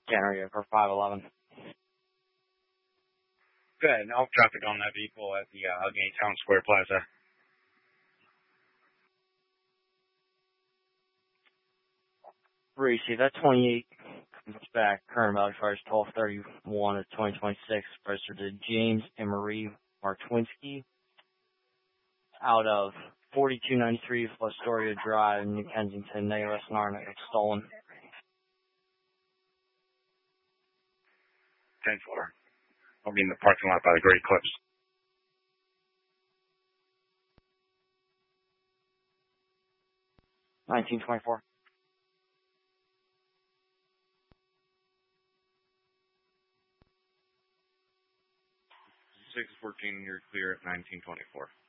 Canada for 511. Good. No traffic on that vehicle at the Allegheny Town Square Plaza. Receive that 28 comes back. Current value fires 12/31 of 2026. Registered to James and Marie Martwinski out of 4293 Fostoria Drive, New Kensington. Negative SNR stolen. 10-4. I'll be in the parking lot by the Great Clips. $19.24. 614, you're clear at 1924.